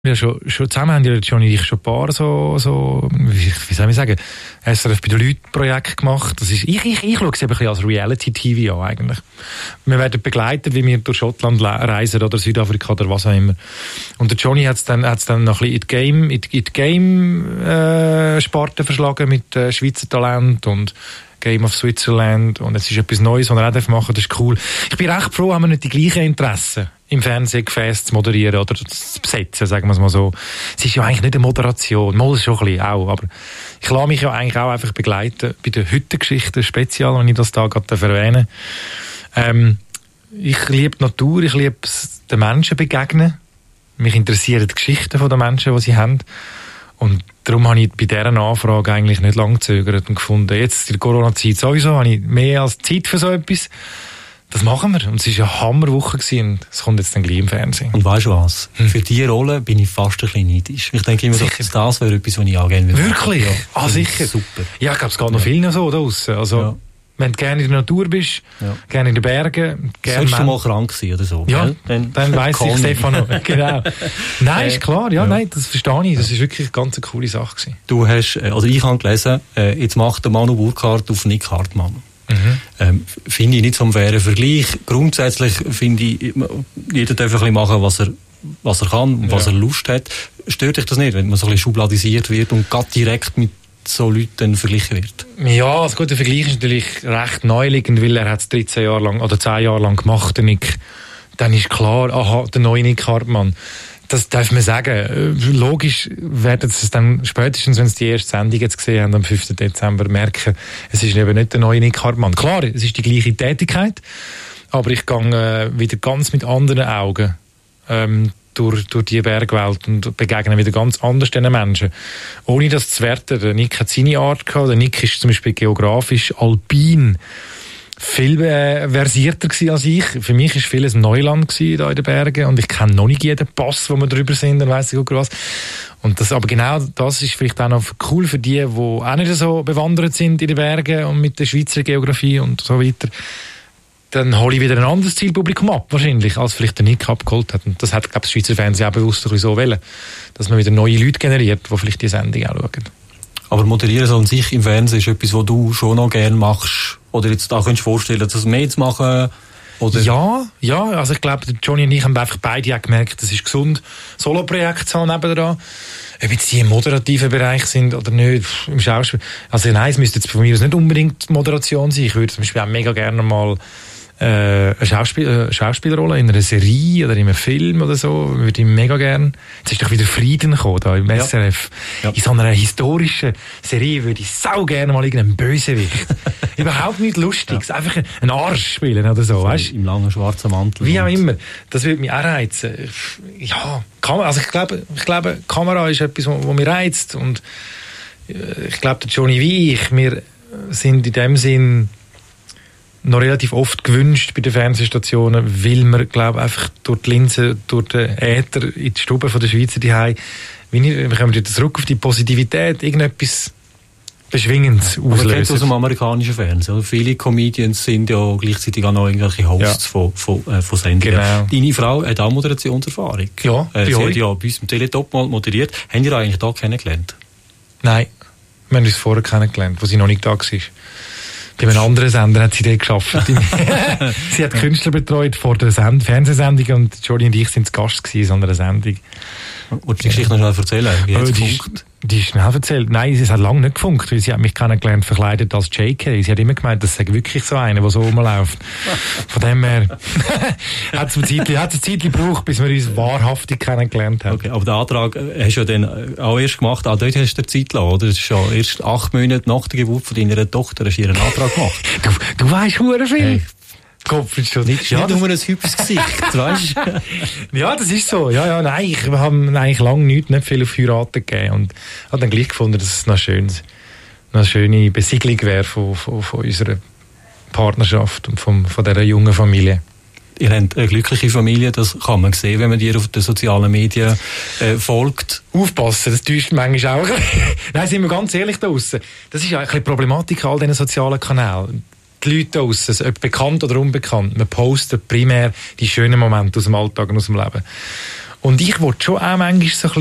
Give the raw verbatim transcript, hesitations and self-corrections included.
Ja, schon, schon zusammen haben die Johnny und ich schon ein paar so, so wie, wie soll ich sagen, S R F bei den Leuten Projekte gemacht. Das ist, ich, ich, ich schaue es ein bisschen als Reality-T V an, eigentlich. Wir werden begleitet, wie wir durch Schottland reisen oder Südafrika oder was auch immer. Und der Johnny hat es dann, hat's dann noch ein bisschen in die Game, in die, in die Game, äh, Sparte verschlagen mit, äh, Schweizer Talent und Game of Switzerland. Und es ist etwas Neues, was er auch machen darf. Das ist cool. Ich bin recht froh, haben wir nicht die gleichen Interessen im Fernsehen Gefäß zu moderieren oder zu besetzen, sagen wir es mal so. Es ist ja eigentlich nicht eine Moderation, mal schon ein bisschen auch, aber ich lasse mich ja eigentlich auch einfach begleiten bei der Hüttengeschichte speziell, wenn ich das da gerade erwähne. Ähm, ich liebe die Natur, ich liebe es, den Menschen begegnen. Mich interessieren die Geschichten der Menschen, die sie haben. Und darum habe ich bei dieser Anfrage eigentlich nicht lange gezögert und gefunden, jetzt in der Corona-Zeit sowieso habe ich mehr als Zeit für so etwas. Das machen wir. Und es war eine Hammerwoche gewesen, und es kommt jetzt dann gleich im Fernsehen. Und weißt du was? Hm. Für diese Rolle bin ich fast ein bisschen neidisch. Ich denke immer, sicher. Dass das wäre etwas, was ich auch gerne würde. Wirklich? Ja. Ah, sicher. Super. Ja, ich glaube, es geht noch ja. vielen so da draussen. Also, ja. wenn du gerne in der Natur bist, ja. gerne in den Bergen, gerne... Sollst du mal krank sein oder so? Ja, ja? dann, dann weiss ich Stefano. Genau. Nein, ist klar. Ja, ja. Nein, das verstehe ich. Das war wirklich eine ganz coole Sache gewesen. Du hast, also ich habe gelesen, jetzt macht der Manu Burkhardt auf Nick Hartmann. Mhm. Ähm, finde ich nicht so einen fairen Vergleich. Grundsätzlich finde ich, jeder darf ein bisschen machen, was er, was er kann und ja. was er Lust hat. Stört dich das nicht, wenn man so ein bisschen schubladisiert wird und gerade direkt mit so Leuten verglichen wird? Ja, also gut, der Vergleich ist natürlich recht neuliegend, weil er hat es dreizehn Jahre lang oder zehn Jahre lang gemacht, der Nick. Dann ist klar, aha, der neue Nick Hartmann. Das darf man sagen. Logisch werden sie es dann spätestens, wenn sie die erste Sendung jetzt gesehen haben, am fünften Dezember, merken, es ist eben nicht der neue Nick Hartmann. Klar, es ist die gleiche Tätigkeit, aber ich gehe äh, wieder ganz mit anderen Augen ähm, durch, durch die Bergwelt und begegne wieder ganz anders diesen Menschen. Ohne das zu werten, der Nick hat seine Art gehabt. Der Nick ist zum Beispiel geografisch alpin viel äh, versierter gewesen als ich. Für mich war vieles Neuland gewesen, da in den Bergen, und ich kenne noch nicht jeden Pass, wo wir drüber sind, dann weiss ich auch was. Und das, aber genau das ist vielleicht auch noch cool für die, die auch nicht so bewandert sind in den Bergen und mit der Schweizer Geografie und so weiter. Dann hole ich wieder ein anderes Zielpublikum ab, wahrscheinlich, als vielleicht der Nick abgeholt hat. Und das hat, glaube ich, das Schweizer Fernsehen auch bewusst ein bisschen so wollen, dass man wieder neue Leute generiert, die vielleicht die Sendung auch schauen. Aber moderieren so an sich im Fernsehen ist etwas, was du schon noch gerne machst? Oder jetzt da könntest du vorstellen, das mehr zu machen? Oder? Ja, ja, also ich glaube, Johnny und ich haben einfach beide auch gemerkt, es ist gesund, Solo-Projekte zu haben nebenan. Ob jetzt die im moderativen Bereich sind oder nicht, im Schauspiel. Also nein, es müsste jetzt von mir aus nicht unbedingt Moderation sein. Ich würde zum Beispiel auch mega gerne mal äh, eine, Schauspiel, äh, Schauspielrolle in einer Serie oder in einem Film oder so, würde ich mega gerne. Jetzt ist doch wieder Frieden gekommen, da im ja. S R F. Ja. In so einer historischen Serie würde ich sau gerne mal irgendeinen Bösewicht. Überhaupt nichts Lustiges, ja. einfach einen Arsch spielen oder so, so weißt? Im langen schwarzen Mantel. Wie auch immer. Das würde mich auch reizen. Ja, Kamera, also ich glaube, ich glaube, Kamera ist etwas, was mich reizt, und ich glaube, der Johnny wie ich, wir sind in dem Sinn noch relativ oft gewünscht bei den Fernsehstationen, weil wir, glaube ich, einfach durch die Linse, durch den Äther in die Stube von der Schweizer daheim, wir kommen wieder zurück auf die Positivität, irgendetwas Beschwingendes auslösen. Man kennt es aus dem amerikanischen Fernsehen. Also viele Comedians sind ja gleichzeitig auch noch irgendwelche Hosts ja. von, von, äh, von Sendungen. Genau. Deine Frau hat auch Moderationserfahrung. Ja, äh, Sie hat ja bei uns im Teletop mal moderiert. Haben ihr eigentlich da kennengelernt? Nein, wir haben uns vorher kennengelernt, wo sie noch nicht da war. Bei einem anderen Sender hat sie dort gearbeitet. Sie hat Künstler betreut vor der Send- Fernsehsendung, und Johnny und ich sind zu Gast gewesen in so einer Sendung. Wolltest du die Geschichte noch schnell erzählen? Wie hat es gefunkt? Die ist schnell erzählt. Nein, es hat lange nicht gefunkt, weil sie hat mich kennengelernt verkleidet als J K. Sie hat immer gemeint, das sei wirklich so einer, der so rumläuft. Von dem her hat es ein Zeitchen gebraucht, bis wir uns wahrhaftig kennengelernt haben. Okay, aber den Antrag hast du ja dann auch erst gemacht, auch dort hast du dir Zeit gelassen, oder? Das ist schon erst acht Monate nach der Geburt von deiner Tochter hast du ihren Antrag gemacht. du, du weisst verdammt viel. Hey. Kopf ist schon nicht, ja, nicht nur ein hübsches Gesicht, weißt du? Ja, das ist so. Ja, ja, nein, ich haben eigentlich lange nicht, nicht viel auf Heiraten gegeben, und habe dann gleich gefunden, dass es noch, schön, noch eine schöne Besiegelung wäre von, von, von unserer Partnerschaft und von, von dieser jungen Familie. Ihr habt eine glückliche Familie, das kann man sehen, wenn man dir auf den sozialen Medien äh, folgt. Aufpassen, das täuscht manchmal auch. Nein, sind wir ganz ehrlich da draussen. Das ist ja ein bisschen die Problematik all diesen sozialen Kanälen. Die Leute draussen, ob bekannt oder unbekannt, man postet primär die schönen Momente aus dem Alltag und aus dem Leben. Und ich wollte schon auch manchmal so ein